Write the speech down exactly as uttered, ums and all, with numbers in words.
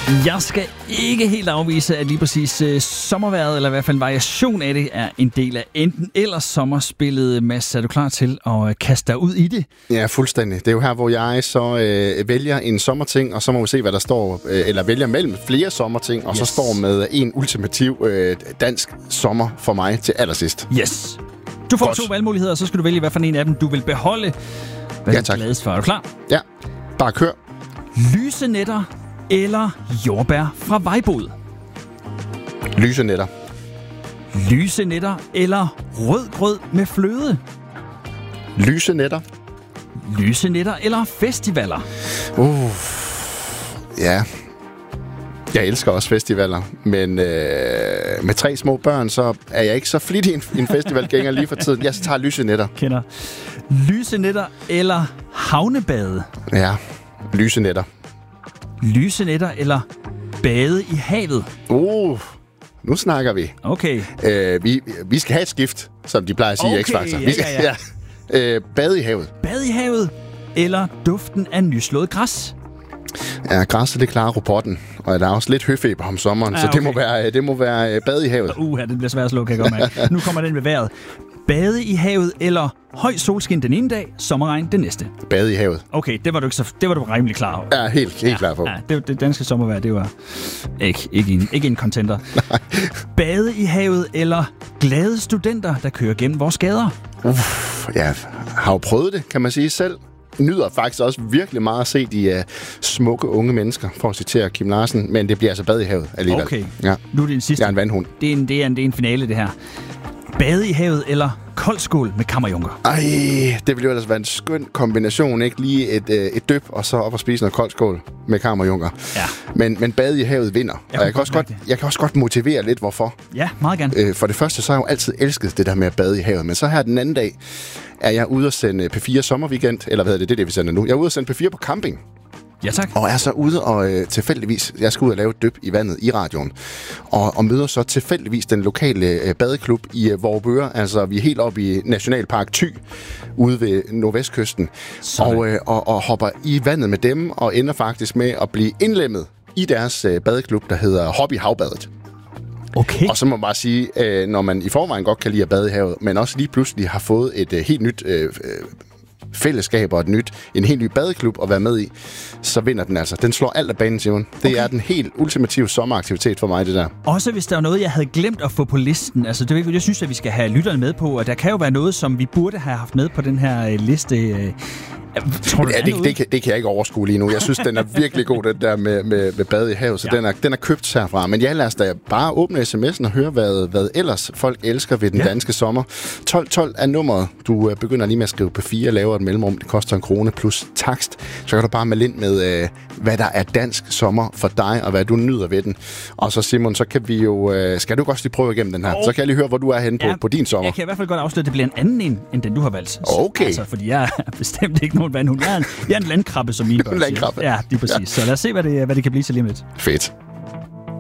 Jeg skal ikke helt afvise, at lige præcis uh, sommerværet, eller i hvert fald en variation af det, er en del af enten eller sommerspillet. Mads, er du klar til at uh, kaste dig ud i det? Ja, fuldstændig. Det er jo her, hvor jeg så øh, vælger en sommerting, og så må vi se, hvad der står, øh, eller vælger mellem flere sommerting, og yes. så står med en ultimativ øh, dansk sommer for mig til allersidst. Yes. Du får Godt. to valgmuligheder, og så skal du vælge, hvad for en af dem du vil beholde. Hvad ja, er du gladest for? Er du klar? Ja, bare kør. Lyse nætter eller jordbær fra vejbod? Lyse nætter. Lyse nætter eller rød grød med fløde? Lyse nætter. Lyse nætter eller festivaler? Uh, ja, jeg elsker også festivaler, men øh, med tre små børn, så er jeg ikke så flittig en, en festivalgænger lige for tiden. Jeg tager lyse nætter. Kender. Lyse nætter eller havnebade? Ja, lyse nætter. Lyse nætter eller bade i havet? Uh, nu snakker vi. Okay. Øh, vi, vi skal have et skift, som de plejer at sige okay, i X-Factor. Ja, Vi skal, ja, ja. ja. Øh, bade i havet. Bade i havet eller duften af nyslået græs? Ja, græsset, det klarer robotten, og der er også lidt høfeber om sommeren, ja, okay. så det må være, det må være bade i havet. Uh, det bliver svært at slå, kan jeg godt mærke. Nu kommer den ved vejret. Bade i havet eller høj solskin den ene dag, sommerregn den næste? Bade i havet. Okay, det var du ikke så, det var du rimelig klar over. Ja, helt, helt ja, klar på. Ja, det, det danske sommervejr, det var ikke, ikke, en, ikke en contender. Nej. Bade i havet eller glade studenter, der kører gennem vores gader? Uff, jeg har jo prøvet det, kan man sige selv. Nyder faktisk også virkelig meget at se de uh, smukke unge mennesker, for at citere Kim Larsen, men det bliver altså bade i havet alligevel. Okay, ja. Nu er det en sidste. Jeg er en vandhund. Det er en, det er en, det er en finale, det her. Bade i havet eller koldskål med kammerjunker? Ej, det ville jo ellers være en skøn kombination, ikke? Lige et, øh, et dyp, og så op og spise noget koldskål med kammerjunker. Ja. Men, men bade i havet vinder. Jeg, og jeg, kan også godt, jeg kan også godt motivere lidt, hvorfor. Ja, meget gerne. Øh, for det første, så har jeg jo altid elsket det der med at bade i havet. Men så her den anden dag, er jeg ude at sende P fire sommerweekend, eller hvad hedder det, det er det, vi sender nu. Jeg er ude at sende P fire på camping. Ja, tak. Og er så ude og øh, tilfældigvis, jeg skal ud og lave et dyp i vandet i radioen, og, og møder så tilfældigvis den lokale øh, badeklub i øh, Vorupør, altså vi er helt oppe i Nationalpark Thy, ude ved nordvestkysten, og, øh, og, og hopper i vandet med dem, og ender faktisk med at blive indlemmet i deres øh, badeklub, der hedder Hobby Havbadet. Okay. Og så må man bare sige, øh, når man i forvejen godt kan lide at bade i havet, men også lige pludselig har fået et øh, helt nyt øh, fællesskab og et nyt, en helt ny badeklub at være med i, så vinder den altså. Den slår alt af banen, Simon. Det okay. er den helt ultimative sommeraktivitet for mig, det der. Også hvis der er noget, jeg havde glemt at få på listen. Altså, det, jeg synes, at vi skal have lytterne med på, og der kan jo være noget, som vi burde have haft med på den her øh, liste. Øh, Tror du, ja, det, det, kan, det kan jeg ikke overskue lige nu. Jeg synes, den er virkelig god, den der med, med, med bade i havet, så ja. den, er, den er købt herfra. Men ja, lad os da bare åbne sms'en og høre, hvad, hvad ellers folk elsker ved den ja. danske sommer. tolv tolv er nummeret. Du øh, begynder lige med at skrive P fire, laver et mellemrum. Det koster en krone plus takst. Så kan du bare melde ind med, øh, hvad der er dansk sommer for dig, og hvad du nyder ved den. Og så Simon, så kan vi jo... Øh, skal du godt lige prøve igennem den her? Oh. Så kan jeg lige høre, hvor du er henne på, ja, på din sommer. Jeg kan i hvert fald godt afsløre, at det bliver en anden en, end den du har valgt. Okay. Altså, fordi jeg er bestemt ikke nogen vandhund. Jeg er en, jeg er en landkrabbe, som mine børn siger. Landkrabbe. Ja, lige præcis. Ja. Så lad os se, hvad det, hvad det kan blive til lige om lidt. Fedt.